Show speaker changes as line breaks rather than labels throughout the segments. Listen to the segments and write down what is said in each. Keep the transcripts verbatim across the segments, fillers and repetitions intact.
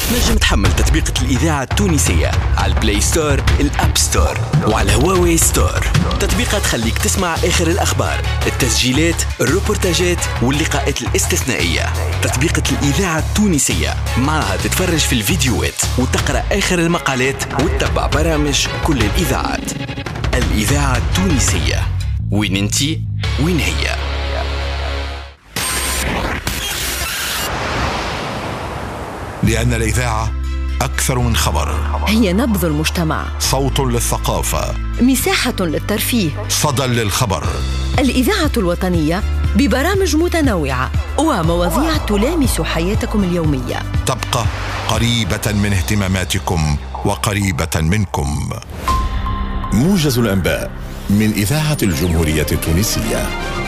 تنجم تحمل تطبيقة الإذاعة التونسية على البلاي ستور، الأب ستور، وعلى هواوي ستور. تطبيقة تخليك تسمع آخر الأخبار، التسجيلات، الروبورتاجات واللقاءات الاستثنائية. تطبيقة الإذاعة التونسية معها تتفرج في الفيديوهات وتقرأ آخر المقالات وتتبع برامج كل الإذاعات. الإذاعة التونسية، وين انتي وين هي؟
لأن الإذاعة أكثر من خبر،
هي نبض المجتمع،
صوت للثقافة،
مساحة للترفيه،
صدى للخبر.
الإذاعة الوطنية ببرامج متنوعة ومواضيع تلامس حياتكم اليومية،
تبقى قريبة من اهتماماتكم وقريبة منكم. موجز الأنباء من إذاعة الجمهورية التونسية.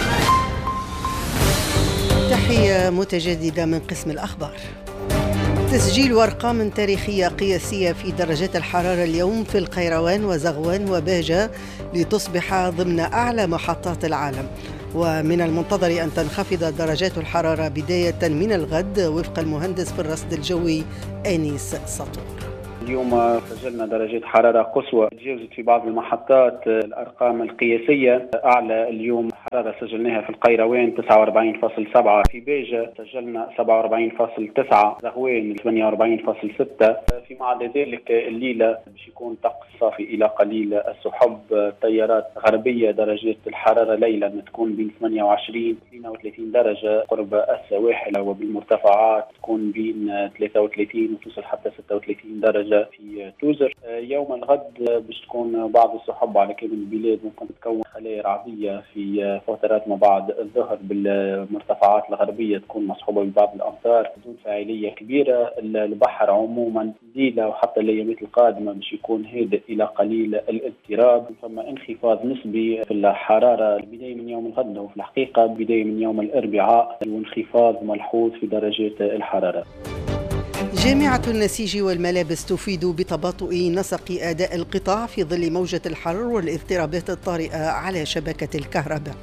تحية متجددة من قسم الأخبار. تسجيل أرقام تاريخية قياسية في درجات الحرارة اليوم في القيروان وزغوان وبهجة لتصبح ضمن أعلى محطات العالم، ومن المنتظر أن تنخفض درجات الحرارة بداية من الغد وفق المهندس في الرصد الجوي أنيس سطور.
اليوم سجلنا درجات حرارة قصوى تجاوزت في بعض المحطات الأرقام القياسية. أعلى اليوم حرارة سجلناها في القيروان تسعة وأربعين فاصلة سبعة، في بيجة سجلنا سبعة وأربعين فاصلة تسعة، زغوان ثمانية وأربعين فاصلة ستة. فيما عدا ذلك الليلة باش يكون طقس صافي إلى قليل السحب. تيارات غربية درجات الحرارة ليلا تكون بين ثمانية وعشرين اثنين وثلاثين درجة قرب السواحل، وبالمرتفعات تكون بين ثلاثة وثلاثين وتوصل حتى ستة وثلاثين درجة في توزر. يوم الغد باش تكون بعض السحب على كامل البلاد، ممكن تكون خلايا رعدية في فترات ما بعد الظهر بالمرتفعات الغربية تكون مصحوبة ببعض الأمطار بدون فاعلية كبيرة. البحر عموما الليلة وحتى الأيامات القادمة باش يكون هادئ إلى قليل الاضطراب. ثم انخفاض نسبي في الحرارة البداية من يوم الغد، وفي الحقيقة بداية من يوم الأربعاء، وانخفاض ملحوظ في درجات الحرارة.
جامعة النسيج والملابس تفيد بتباطؤ نسق أداء القطاع في ظل موجة الحر والاضطرابات الطارئة على شبكة الكهرباء.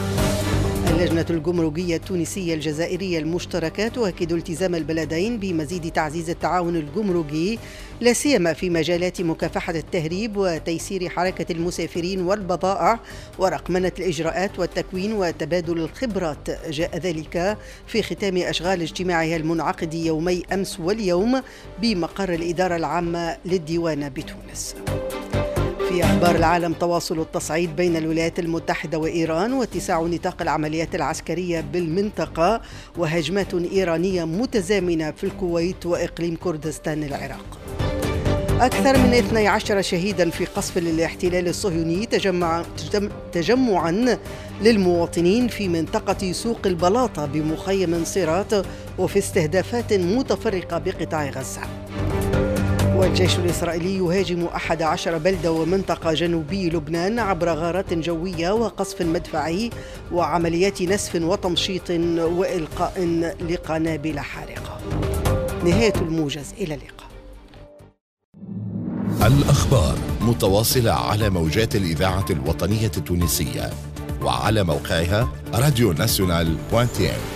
اللجنة الجمركية التونسية الجزائرية المشتركة تؤكد التزام البلدين بمزيد تعزيز التعاون الجمركي، لا سيما في مجالات مكافحة التهريب وتيسير حركة المسافرين والبضائع ورقمنة الإجراءات والتكوين وتبادل الخبرات. جاء ذلك في ختام أشغال اجتماعها المنعقد يومي أمس واليوم بمقر الإدارة العامة للديوان بتونس. في أخبار العالم، تواصل التصعيد بين الولايات المتحدة وإيران واتساع نطاق العمليات العسكرية بالمنطقة وهجمات إيرانية متزامنة في الكويت وإقليم كردستان العراق. أكثر من اثني عشر شهيدا في قصف للاحتلال الصهيوني تجمع تجمعا للمواطنين في منطقة سوق البلاطة بمخيم صيرات وفي استهدافات متفرقة بقطاع غزة. والجيش الإسرائيلي يهاجم أحد عشر بلدة ومنطقة جنوبي لبنان عبر غارات جوية وقصف مدفعي وعمليات نسف وتمشيط وإلقاء لقنابل حارقة. نهاية الموجز، إلى اللقاء.
الأخبار متواصلة على موجات الإذاعة الوطنية التونسية وعلى موقعها راديو ناسيونال دوت تي إن.